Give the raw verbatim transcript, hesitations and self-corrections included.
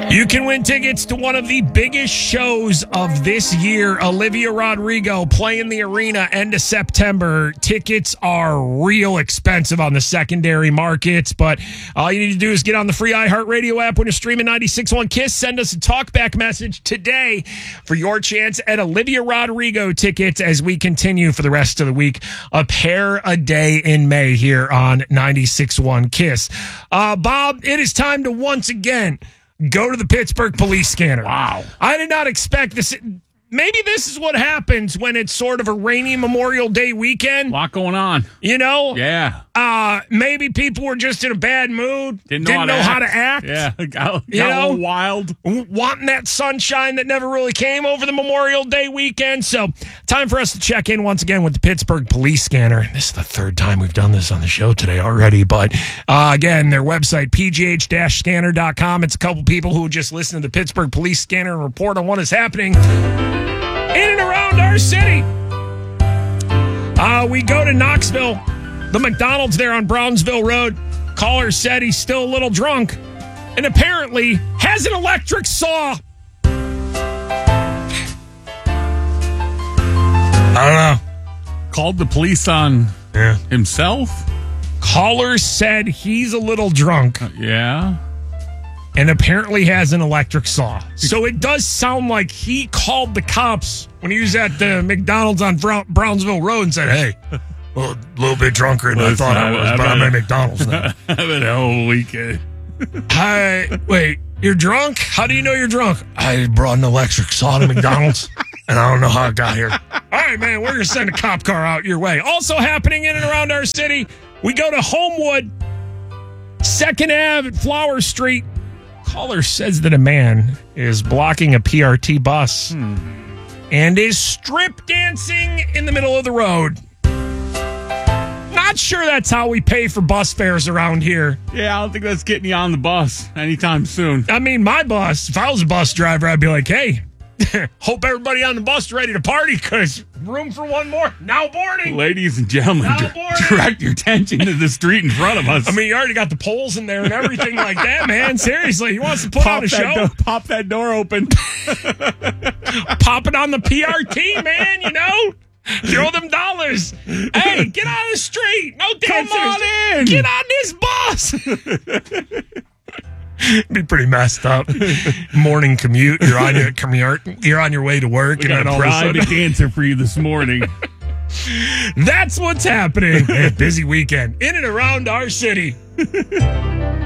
You can win tickets to one of the biggest shows of this year. Olivia Rodrigo playing the arena end of September. Tickets are real expensive on the secondary markets, but all you need to do is get on the free iHeartRadio app when you're streaming ninety-six point one KISS. Send us a talkback message today for your chance at Olivia Rodrigo tickets as we continue for the rest of the week. A pair a day in May here on ninety-six point one KISS. Uh, Bob, it is time to once again go to the Pittsburgh police scanner. Wow. I did not expect this. Maybe this is what happens when it's sort of a rainy Memorial Day weekend. A lot going on. You know? Yeah. Uh, maybe people were just in a bad mood. Didn't know, didn't how, know to how to act. Yeah. Got, got You a know? little wild. Wanting that sunshine that never really came over the Memorial Day weekend. So, time for us to check in once again with the Pittsburgh police scanner. This is the third time we've done this on the show today already. But, uh, again, their website, p g h dash scanner dot com. It's a couple people who just listen to the Pittsburgh police scanner and report on what is happening in and around our city. Uh, we go to Knoxville, the McDonald's there on Brownsville Road. Caller said he's still a little drunk and apparently has an electric saw. I don't know. Called the police on Yeah. himself? Caller said he's a little drunk Uh, yeah. and apparently has an electric saw. So it does sound like he called the cops when he was at the McDonald's on Brown- Brownsville Road and said, hey, well, a little bit drunker than I Listen, thought I I- was, I but I'm better- at McDonald's now. Have a hell of a weekend. Hi, wait, you're drunk? How do you know you're drunk? I brought an electric saw to McDonald's, and I don't know how it got here. All right, man, we're going to send a cop car out your way. Also happening in and around our city, we go to Homewood, second Avenue at Flower Street. Caller says that a man is blocking a P R T bus Hmm. and is strip dancing in the middle of the road. Not sure that's how we pay for bus fares around here. Yeah, I don't think that's getting you on the bus anytime soon. I mean, my bus, if I was a bus driver, I'd be like, hey, hope everybody on the bus is ready to party because room for one more. Now boarding. Ladies and gentlemen, Now dir- boarding. direct your attention to the street in front of us. I mean, you already got the poles in there and everything like that, man. Seriously, he wants to put on pop a that, show. do- pop that door open. Pop it on the P R T, man, you know? Throw them dollars. Hey, get on the street. No Come dancers. on in. Get on this bus. Be pretty messed up. Morning commute. You're on your commute. You're on your way to work, We and got then a all of a private sudden, dancer for you this morning. that's what's happening. Hey, busy weekend in and around our city.